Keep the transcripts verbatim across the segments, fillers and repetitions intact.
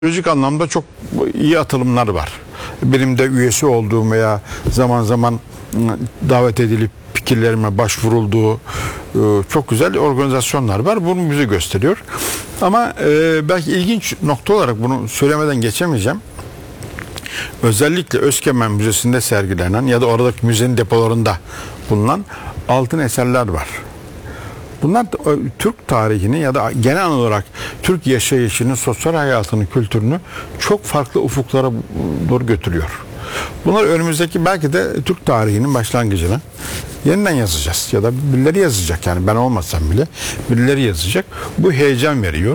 Arkeolojik anlamda çok iyi atılımlar var. Benim de üyesi olduğum veya zaman zaman davet edilip fikirlerime başvurulduğu çok güzel organizasyonlar var. Bunu bize gösteriyor. Ama belki ilginç nokta olarak bunu söylemeden geçemeyeceğim. Özellikle Özkemen Müzesi'nde sergilenen ya da oradaki müzenin depolarında bulunan altın eserler var. Bunlar Türk tarihini ya da genel olarak Türk yaşayışını, sosyal hayatını, kültürünü çok farklı ufuklara doğru götürüyor. Bunlar önümüzdeki belki de Türk tarihinin başlangıcını yeniden yazacağız ya da birileri yazacak, yani ben olmasam bile birileri yazacak. Bu heyecan veriyor.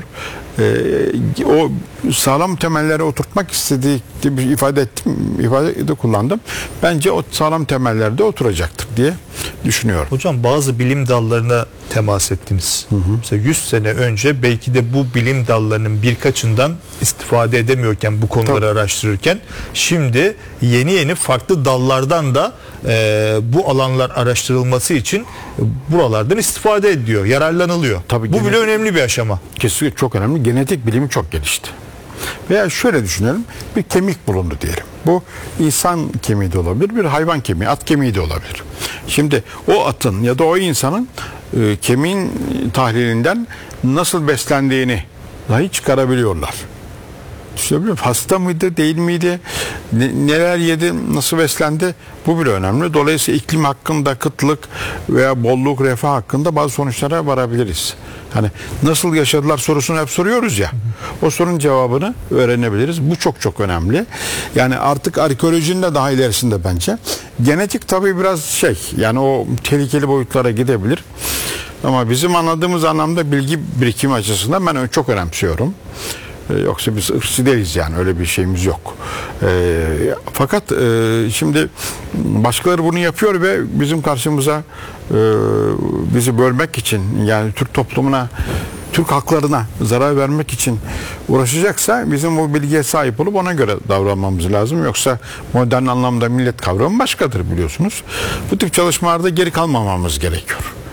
Ee, o sağlam temelleri oturtmak istediği gibi ifade ettim, ifade de kullandım. Bence o sağlam temellerde oturacaktır diye düşünüyorum. Hocam bazı bilim dallarına temas ettiniz. Hı hı. Mesela yüz sene önce belki de bu bilim dallarının birkaçından istifade edemiyorken, bu konuları Tabii. araştırırken, şimdi yeni yeni farklı dallardan da e, bu alanlar araştırılması için buralardan istifade ediyor, yararlanılıyor. Tabii, bu genetik, bile önemli bir aşama. Kesinlikle çok önemli. Genetik bilimi çok gelişti. Veya şöyle düşünelim, bir kemik bulundu diyelim. Bu insan kemiği de olabilir, bir hayvan kemiği, at kemiği de olabilir. Şimdi o atın ya da o insanın e, kemiğin tahlilinden nasıl beslendiğini dahi çıkarabiliyorlar. Düşünebiliyor musun? Hasta mıydı, değil miydi, ne, neler yedi, nasıl beslendi, bu bile önemli. Dolayısıyla iklim hakkında, kıtlık veya bolluk, refah hakkında bazı sonuçlara varabiliriz. Hani nasıl yaşadılar sorusunu hep soruyoruz ya. O sorunun cevabını öğrenebiliriz. Bu çok çok önemli. Yani artık arkeolojinin de daha ilerisinde bence. Genetik tabii biraz şey, yani o tehlikeli boyutlara gidebilir. Ama bizim anladığımız anlamda bilgi birikimi açısından ben çok önemsiyorum. Yoksa biz ırkçı değiliz, yani öyle bir şeyimiz yok. E, fakat e, şimdi başkaları bunu yapıyor ve bizim karşımıza e, bizi bölmek için, yani Türk toplumuna, Türk haklarına zarar vermek için uğraşacaksa bizim bu bilgiye sahip olup ona göre davranmamız lazım. Yoksa modern anlamda millet kavramı başkadır, biliyorsunuz. Bu tip çalışmalarda geri kalmamamız gerekiyor.